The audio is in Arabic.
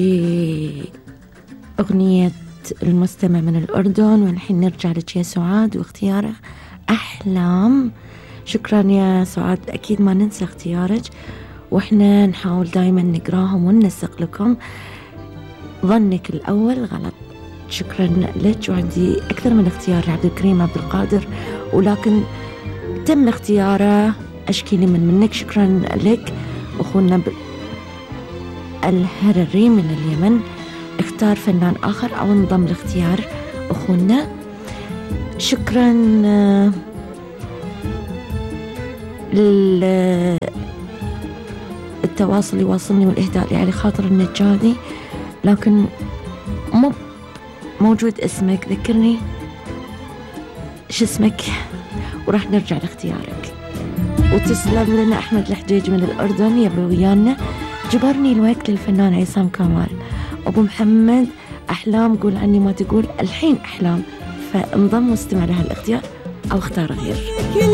أغنية المستمع من الأردن. والحين نرجع لك يا سعاد واختياره أحلام. شكرا يا سعاد، أكيد ما ننسى اختيارك، وإحنا نحاول دايما نقراهم وننسق لكم. ظنك الأول غلط. شكرا لك. وعندي أكثر من اختيار لعبد الكريم عبد القادر، ولكن تم اختياره أشكيلي منك. شكرا لك. أخونا الهرري من اليمن اختار فنان آخر أو انضم لاختيار أخونا. شكرا للتواصل يواصلني والإهداء لعلي خاطر النجادي، لكن مو موجود اسمك. ذكرني شو اسمك وراح نرجع لاختيارك. وتسلم لنا أحمد الحجيج من الأردن يبقى ويانا. جبرني الوقت للفنان عصام كمال. أبو محمد أحلام قول عني ما تقول الحين أحلام، فانضم واستمع لها الاختيار أو اختار غير.